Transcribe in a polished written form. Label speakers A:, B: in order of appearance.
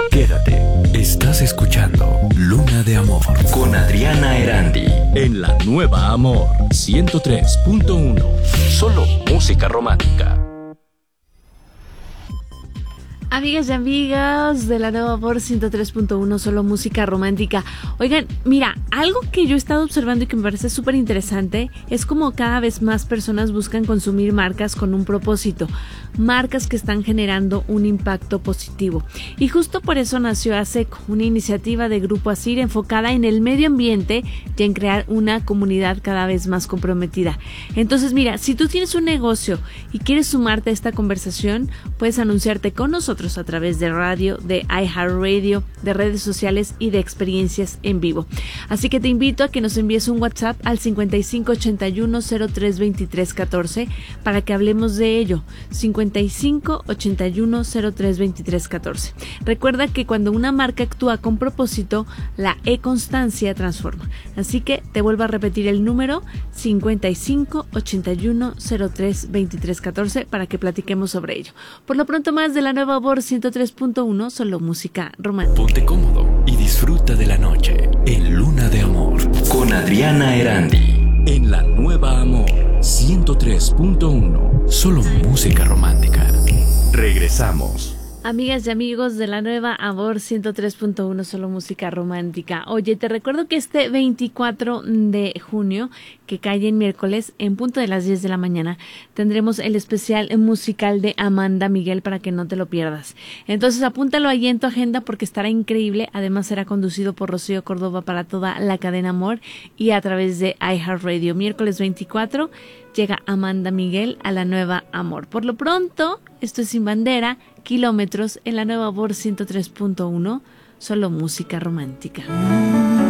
A: Quédate, estás escuchando Luna de Amor con Adriana Erandi en la Nueva Amor 103.1. Solo música romántica.
B: Amigas y amigos de la Nueva Amor 103.1, solo música romántica. Oigan, mira, algo que yo he estado observando y que me parece súper interesante es como cada vez más personas buscan consumir marcas con un propósito, marcas que están generando un impacto positivo. Y justo por eso nació ASECO, una iniciativa de Grupo ASIR enfocada en el medio ambiente y en crear una comunidad cada vez más comprometida. Entonces, mira, si tú tienes un negocio y quieres sumarte a esta conversación, puedes anunciarte con nosotros a través de radio, de iHeartRadio, de redes sociales y de experiencias en vivo. Así que te invito a que nos envíes un WhatsApp al 5581-032314 para que hablemos de ello. 5581-032314. Recuerda que cuando una marca actúa con propósito, la e-constancia transforma. Así que te vuelvo a repetir el número 5581-032314 para que platiquemos sobre ello. Por lo pronto, más de la Nueva Amor 103.1, solo música romántica.
A: Ponte cómodo y disfruta de la noche en Luna de Amor con Adriana Erandi en la Nueva Amor 103.1, solo música romántica. Regresamos.
B: Amigas y amigos de la Nueva Amor 103.1, solo música romántica. Oye, te recuerdo que este 24 de junio, que cae en miércoles, en punto de las 10 de la mañana, tendremos el especial musical de Amanda Miguel para que no te lo pierdas. Entonces apúntalo ahí en tu agenda porque estará increíble. Además será conducido por Rocío Córdoba para toda la cadena Amor y a través de iHeartRadio. Miércoles 24 llega Amanda Miguel a la Nueva Amor. Por lo pronto, esto es Sin Bandera, Kilómetros en la Nueva Amor 103.1, solo música romántica.